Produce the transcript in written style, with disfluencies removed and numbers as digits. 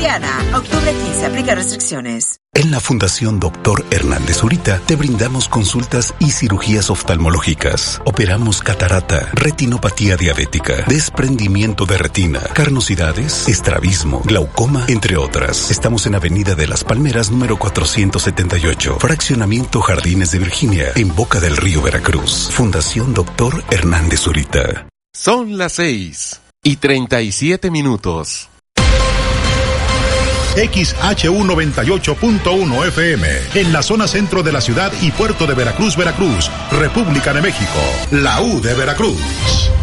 Soriana. Octubre 15, aplica restricciones. En la Fundación Dr. Hernández Zurita te brindamos consultas y cirugías oftalmológicas. Operamos catarata, retinopatía diabética, desprendimiento de retina, carnosidades, estrabismo, glaucoma, entre otras. Estamos en Avenida de las Palmeras, número 478, Fraccionamiento Jardines de Virginia, en Boca del Río, Veracruz. Fundación Dr. Hernández Zurita. Son las 6:37. XHU 98.1 FM, en la zona centro de la ciudad y puerto de Veracruz, Veracruz, República de México, la U de Veracruz.